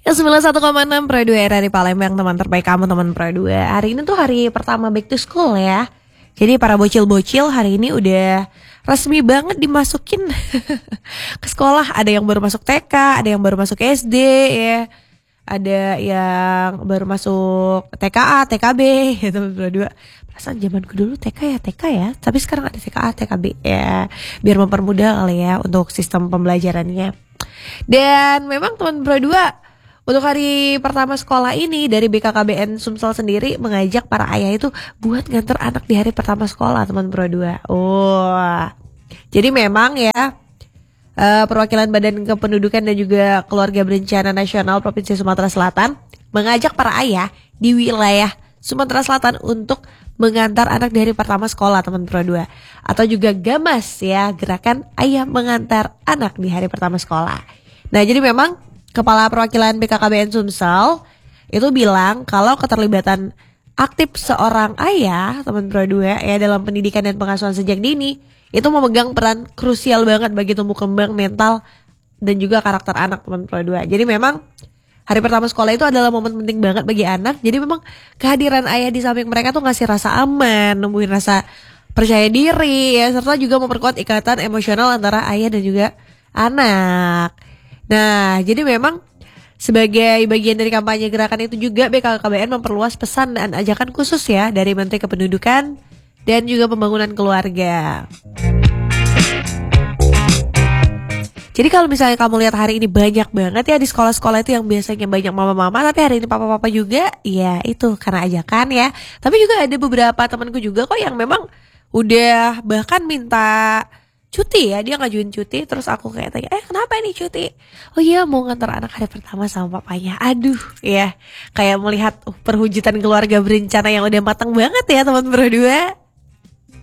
Yang 91,6 Pro 2 RRI Palembang, teman terbaik kamu, teman Pro 2. Hari ini tuh hari pertama back to school ya. Jadi para bocil-bocil hari ini udah resmi banget dimasukin ke sekolah. Ada yang baru masuk TK, ada yang baru masuk SD ya. Ada yang baru masuk TKA, TKB gitu, Pro 2. Perasaan zamanku dulu TK ya. Tapi sekarang ada TKA, TKB ya. Biar mempermudah kali ya untuk sistem pembelajarannya. Dan memang teman Pro 2, untuk hari pertama sekolah ini dari BKKBN Sumsel sendiri mengajak para ayah itu buat nganter anak di hari pertama sekolah, teman Pro 2. Jadi memang ya perwakilan Badan Kependudukan dan juga Keluarga Berencana Nasional Provinsi Sumatera Selatan mengajak para ayah di wilayah Sumatera Selatan untuk mengantar anak di hari pertama sekolah, teman Pro 2. Atau juga GAMAS ya, Gerakan Ayah Mengantar Anak di Hari Pertama Sekolah. Nah, jadi memang Kepala Perwakilan BKKBN Sumsel itu bilang kalau keterlibatan aktif seorang ayah, teman Pro 2 ya, dalam pendidikan dan pengasuhan sejak dini itu memegang peran krusial banget bagi tumbuh kembang mental dan juga karakter anak, teman Pro 2. Jadi memang hari pertama sekolah itu adalah momen penting banget bagi anak. Jadi memang kehadiran ayah di samping mereka tuh ngasih rasa aman, numbuhin rasa percaya diri ya, serta juga memperkuat ikatan emosional antara ayah dan juga anak. Nah, jadi memang sebagai bagian dari kampanye gerakan itu juga BKKBN memperluas pesan dan ajakan khusus ya dari Menteri Kependudukan dan juga Pembangunan Keluarga. Jadi kalau misalnya kamu lihat hari ini banyak banget ya di sekolah-sekolah itu yang biasanya banyak mama-mama, tapi hari ini papa-papa juga, ya itu karena ajakan ya. Tapi juga ada beberapa temanku juga kok yang memang udah bahkan minta cuti ya, dia ngajuin cuti. Terus aku kayak tanya, kenapa ini cuti? Oh iya, mau ngantar anak hari pertama sama papanya. Aduh ya, kayak melihat perwujudan keluarga berencana yang udah matang banget ya, teman berdua.